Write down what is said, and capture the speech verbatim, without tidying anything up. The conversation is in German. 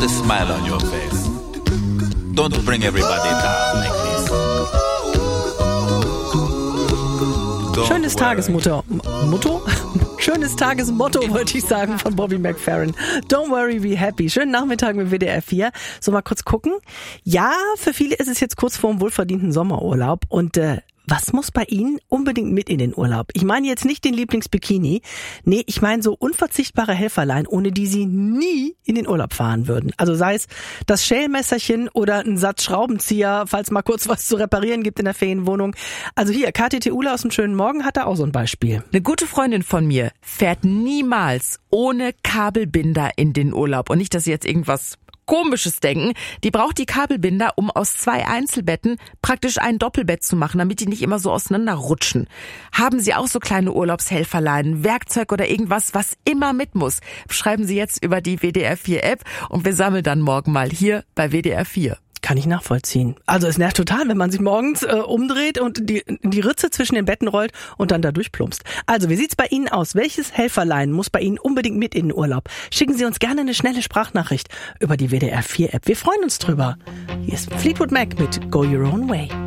Put a smile on your face. Don't bring everybody down like this. Don't Schönes worry. Tagesmotto. Motto? Schönes Tagesmotto, wollte ich sagen, von Bobby McFerrin. Don't worry, be happy. Schönen Nachmittag mit W D R vier. So, mal kurz gucken. Ja, für viele ist es jetzt kurz vor dem wohlverdienten Sommerurlaub. Und äh, was muss bei Ihnen unbedingt mit in den Urlaub? Ich meine jetzt nicht den Lieblingsbikini. Nee, ich meine so unverzichtbare Helferlein, ohne die Sie nie in den Urlaub fahren würden. Also sei es das Schälmesserchen oder ein Satz Schraubenzieher, falls mal kurz was zu reparieren gibt in der Ferienwohnung. Also hier, K T T Ula aus dem schönen Morgen hat da auch so ein Beispiel. Eine gute Freundin von mir fährt niemals ohne Kabelbinder in den Urlaub. Und nicht, dass Sie jetzt irgendwas Komisches denken. Die braucht die Kabelbinder, um aus zwei Einzelbetten praktisch ein Doppelbett zu machen, damit die nicht immer so auseinanderrutschen. Haben Sie auch so kleine Urlaubshelferlein, Werkzeug oder irgendwas, was immer mit muss? Schreiben Sie jetzt über die W D R vier App und wir sammeln dann morgen mal hier bei W D R vier. Kann ich nachvollziehen. Also es nervt total, wenn man sich morgens äh, umdreht und die, die Ritze zwischen den Betten rollt und dann da durchplumpst. Also, wie sieht's bei Ihnen aus? Welches Helferlein muss bei Ihnen unbedingt mit in den Urlaub? Schicken Sie uns gerne eine schnelle Sprachnachricht über die W D R vier App. Wir freuen uns drüber. Hier ist Fleetwood Mac mit Go Your Own Way.